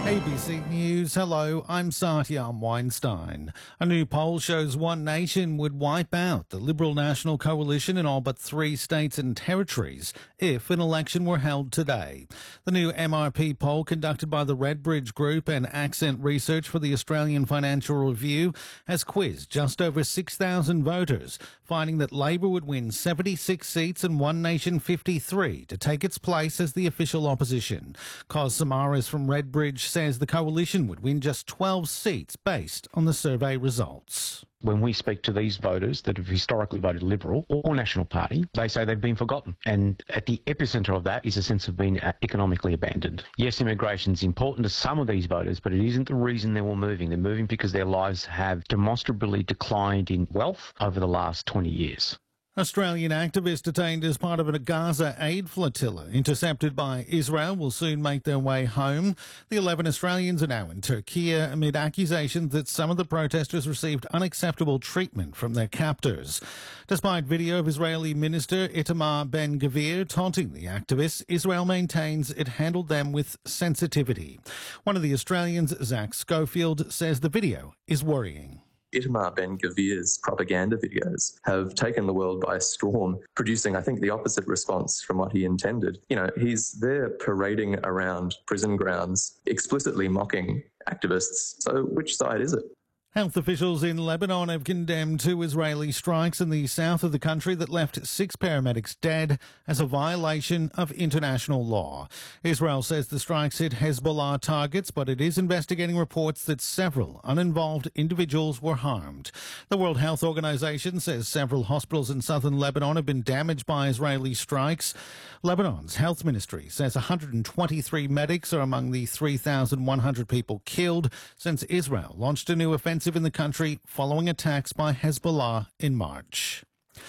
ABC News, hello, I'm Satyam Weinstein. A new poll shows One Nation would wipe out the Liberal National Coalition in all but 3 states and territories if an election were held today. The new MRP poll conducted by the Redbridge Group and Accent Research for the Australian Financial Review has quizzed just over 6,000 voters, finding that Labor would win 76 seats and One Nation 53 to take its place as the official opposition. Cos Samaras from Redbridge says the coalition would win just 12 seats based on the survey results. When we speak to these voters that have historically voted Liberal or National Party, they say they've been forgotten. And at the epicentre of that is a sense of being economically abandoned. Yes, immigration is important to some of these voters, but it isn't the reason they're all moving. They're moving because their lives have demonstrably declined in wealth over the last 20 years. Australian activists detained as part of a Gaza aid flotilla intercepted by Israel will soon make their way home. The 11 Australians are now in Turkey amid accusations that some of the protesters received unacceptable treatment from their captors. Despite video of Israeli Minister Itamar Ben-Gvir taunting the activists, Israel maintains it handled them with sensitivity. One of the Australians, Zach Schofield, says the video is worrying. Itamar Ben-Gvir's propaganda videos have taken the world by storm, producing, I think, the opposite response from what he intended. You know, he's there parading around prison grounds, explicitly mocking activists. So which side is it? Health officials in Lebanon have condemned 2 Israeli strikes in the south of the country that left 6 paramedics dead as a violation of international law. Israel says the strikes hit Hezbollah targets, but it is investigating reports that several uninvolved individuals were harmed. The World Health Organization says several hospitals in southern Lebanon have been damaged by Israeli strikes. Lebanon's health ministry says 123 medics are among the 3,100 people killed since Israel launched a new offensive in the country following attacks by Hezbollah in March.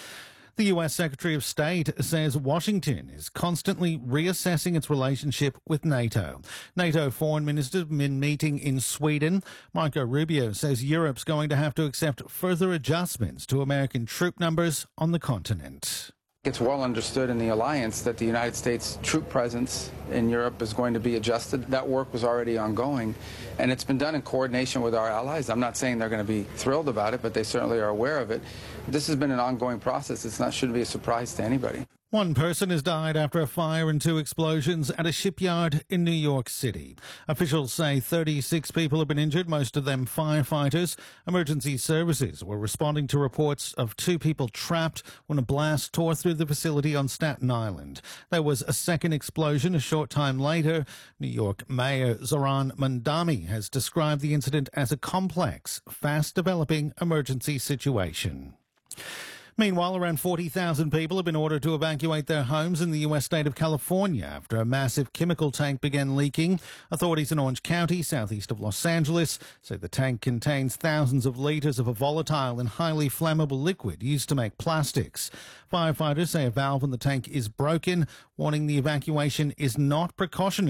The U.S. Secretary of State says Washington is constantly reassessing its relationship with NATO. NATO foreign ministers have been meeting in Sweden. Marco Rubio says Europe's going to have to accept further adjustments to American troop numbers on the continent. It's well understood in the alliance that the United States troop presence in Europe is going to be adjusted. That work was already ongoing, and it's been done in coordination with our allies. I'm not saying they're going to be thrilled about it, but they certainly are aware of it. This has been an ongoing process. Shouldn't be a surprise to anybody. 1 person has died after a fire and 2 explosions at a shipyard in New York City. Officials say 36 people have been injured, most of them firefighters. Emergency services were responding to reports of 2 people trapped when a blast tore through the facility on Staten Island. There was a second explosion a short time later. New York Mayor Zoran Mandami has described the incident as a complex, fast-developing emergency situation. Meanwhile, around 40,000 people have been ordered to evacuate their homes in the U.S. state of California after a massive chemical tank began leaking. Authorities in Orange County, southeast of Los Angeles, say the tank contains thousands of litres of a volatile and highly flammable liquid used to make plastics. Firefighters say a valve in the tank is broken, warning the evacuation is not precautionary.